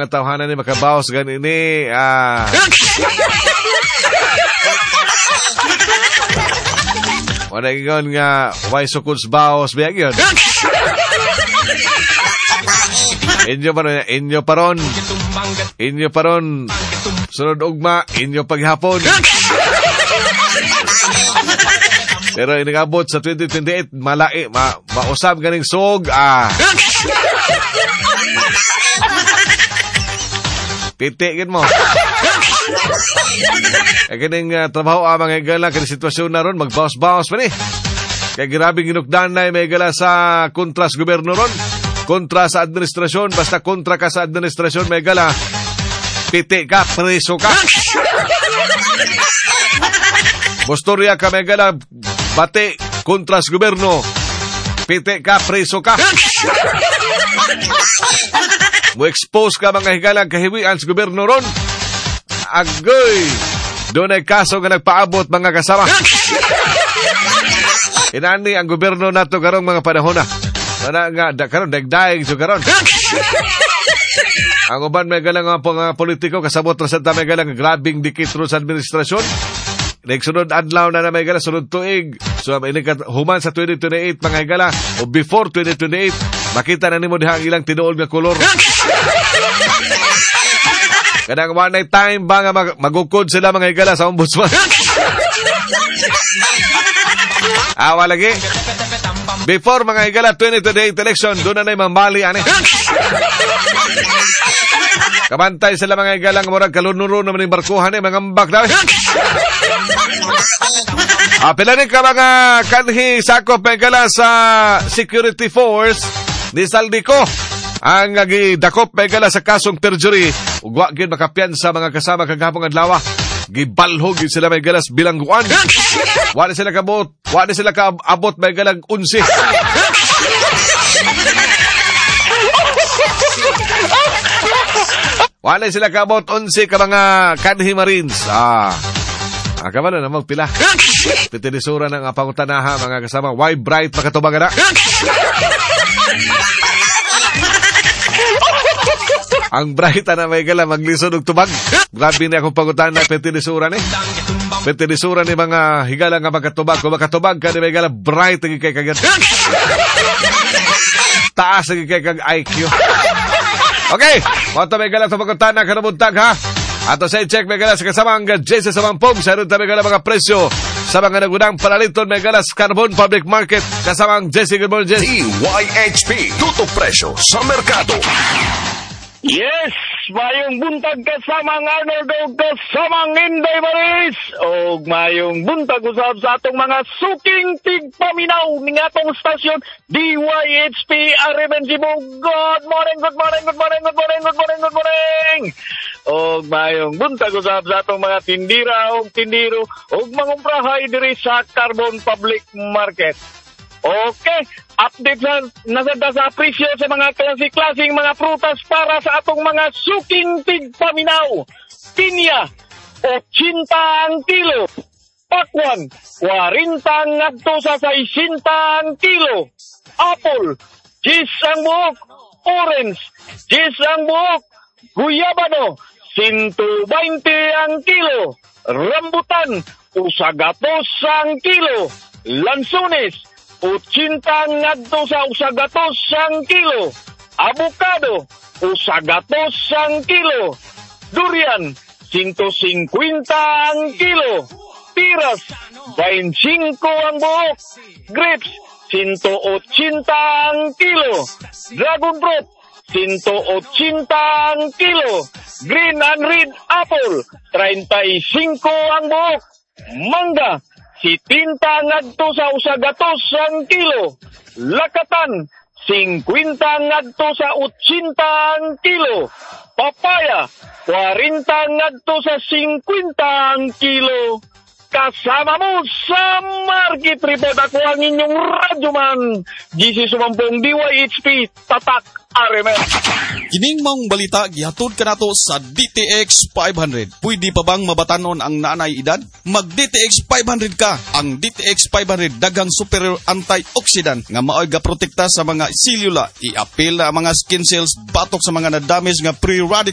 mga tawhanan ni makabawas ganini. Wala ingon nga why sukuds baos biya gyud. Inyo paron. Sunod ugma, inyo paghapon. Pero inigabot sa 2028, malai, mausap ganing sog. Pitigin mo. Kaning trabaho mga igala, kaning sitwasyon na ron, magbawas-bawas pa ni. Kaya grabe ginukdan na may igala sa kontra sa gobyerno ron. Kontra sa administrasyon, basta kontra ka sa administrasyon, may igala, piti ka, preso ka. Bostorya ka, may igala, bate, kontra sa gobyerno, piti ka, preso ka. Mo-expose ka mga higalang kahiwian sa gobyerno ron. Agoy! Doon ay kaso nga nagpaabot mga kasama. Inani ang gobyerno nato karong mga panahon na. Sana nga, karon dagdaig so karon. Ang uban may galang mga politiko, kasabot na sa may galang grabing dikit ron sa administrasyon. Nagsunod adlaw na may gala, sunod tuig. So, human sa 2028, mga higala, o before 2028, makita na nimo diha ang ilang tinuod nga kolor. Kadang one night time ba nga magukod sila mga higala sa ombudsman. Awa lagi. Before mga higala, 2028 election, doon na mamali, ani. Kabantay sila mga igalang murag kalunuro naman yung barkuhan mga mbak na. Pila rin ka mga kanhi sakop mga igala sa security force ni Saldico. Ang dakop mga igala sa kasong perjury. Ugwa gin makapiyansa mga kasama kagapong adlaw. Gibalhog sila mga igalas bilangguan. Wala sila kaabot mga igalang 11. Wala sila kabot 11 ka mga kanhi Marines. Kamano na magpila. Pitinisura ng pangutanaha mga kasama. Why bright makatubang na? Ang bright na may gala maglisod og tubag. Grabe na akong pangutana pitinisura ni. Pitinisura ni mga higala nga magkatubag. Kung makatubag ka ni may gala bright lagi kay kagad. Taas lagi kay kag IQ. Okay, wato may galang sa pagkutana kanabuntag ha. Ato sa i-check may galang sa kasamang Jesse sa Mampong. Sa rin may galang mga presyo sa mga nagunang palaliton may galang sa Carbon Public Market. Kasamang Jesse, good morning Jesse. DYHP, tutok presyo sa merkado. Yes, mayong buntag kasamang Arnold o kasamang Inday Maris. O mayong buntag usab sa atong mga suking tigpaminaw ng atong stasyon DYHP Arimen Cebu. Good morning. O mayong buntag usab sa atong mga tindira o tindiro o mangumprahay diri sa Carbon Public Market. Okay, update na sa presyo sa mga klase-klaseng mga prutas para sa atong mga suking tigpaminaw. Pinya, 80 ang kilo. Pakwan, 40 ngadto sa 60 ang kilo. Apple, 10 ang buok. Orange, 10 ang buok. Guyabano, 120 ang kilo. Rambutan, 100 ang kilo. Lansones, 80 ngadto sa 100 ang kilo. Avocado, 100 ang kilo. Durian, 150 ang kilo. Piras, 25 ang buok. Grapes, 180 ang kilo. Dragon fruit, 180 ang kilo. Green and red apple, 35 ang buok. Mangga, 70 ngadto sa 100 ang kilo. Lakatan, 50 ngadto sa 80 ang kilo. Papaya, 40 ngadto sa 50 ang kilo. Kasama mo sa Market Report. Ako ang inyong radyoman, GC Sumampong DYHP, Tatak Arimen. Kining mong balita gihatod kanato sa DTX 500. Pwede pa bang mabatanon ang naanay edad? Mag DTX 500 ka. Ang DTX 500 daghang superior antioxidant nga maoy ga protekta sa mga selula, i-apil na mga skin cells, batok sa mga na-damage nga free radical